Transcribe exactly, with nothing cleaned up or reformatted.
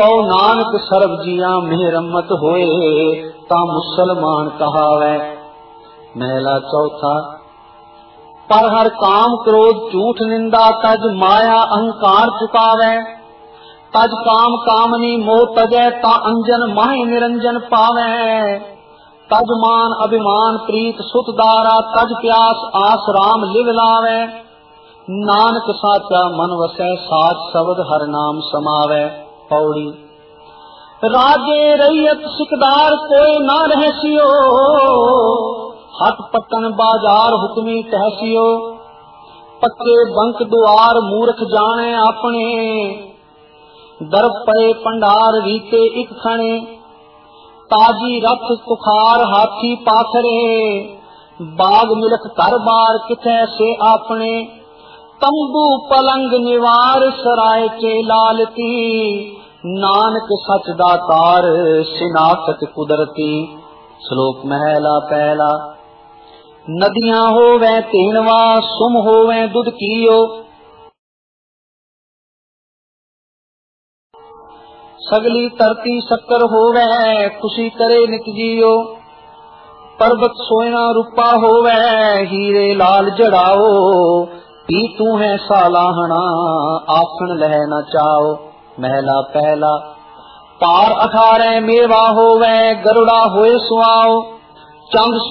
तो नानक सर्ब जिया मेहरमत होए, ता मुसलमान कहावै। महला चौथा। पर हर काम क्रोध झूठ निंदा, तज माया अहंकार चुकावै। तज काम कामनी मोह तजै, ता अंजन माहि निरंजन पावै। तज मान अभिमान प्रीत सुत दारा, तज प्यास आस राम लिव लावै। नानक साचा मन वसै, साच शब्द हर नाम समावै। पौड़ी। राजे रैयत सिकदार कोई ना रहसियो, हट पटन बाजार हुक्मी तहसियो। पक्के बंक दुआर मूर्ख जाने अपने, दर पए पंडार रीते इक खणे। ताजी रथ कुखार हाथी पाखरे, बाग मिलख घर बार किथे से आपने। तंबू पलंग निवार सराय के लालती, नानक सच दातार सिनाखत कुदरती। श्लोक महला पहला। नदियां होवै तीनवा, सुम होवै दुध कियो। सगली धरती शक्कर होवै, खुशी करे नित जियो। पर्वत सोना रूपा होवै, हीरे लाल जड़ाओ। पी तू है सालाहना, आखन लह न चाओ। महला पहला। पार अठारह मेवा होवै, गरुड़ा होए सुआओ। चंद